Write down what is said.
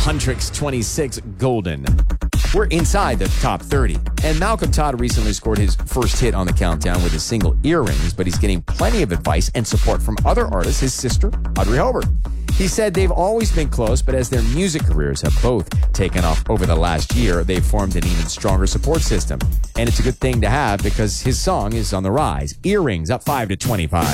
Hundrix 26 Golden. We're inside the top 30. And Malcolm Todd recently scored his first hit on the countdown with his single Earrings, but he's getting plenty of advice and support from other artists, his sister, Audrey Hobart. He said they've always been close, but as their music careers have both taken off over the last year, they've formed an even stronger support system. And it's a good thing to have because his song is on the rise. Earrings up 5 to 25.